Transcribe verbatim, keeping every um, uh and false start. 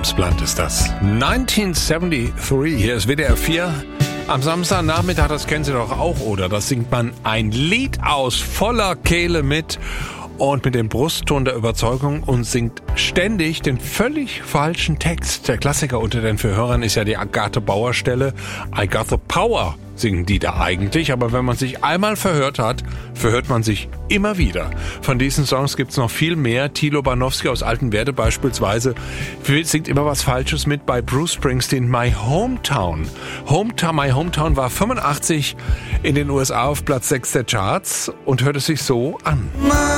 James Blunt ist das. neunzehnhundertdreiundsiebzig, hier ist W D R vier. Am Samstagnachmittag, das kennen Sie doch auch, oder? Das singt man ein Lied aus voller Kehle mit und mit dem Brustton der Überzeugung und singt ständig den völlig falschen Text. Der Klassiker unter den Verhörern ist ja die Agathe Bauer Stelle. I got the power, singen die da eigentlich. Aber wenn man sich einmal verhört hat, verhört man sich immer wieder. Von diesen Songs gibt's noch viel mehr. Thilo Barnowski aus Altenwerde beispielsweise singt immer was Falsches mit bei Bruce Springsteen. My Hometown. Hometown, My Hometown war fünfundachtzig in den U S A auf Platz sechs der Charts und hörte sich so an.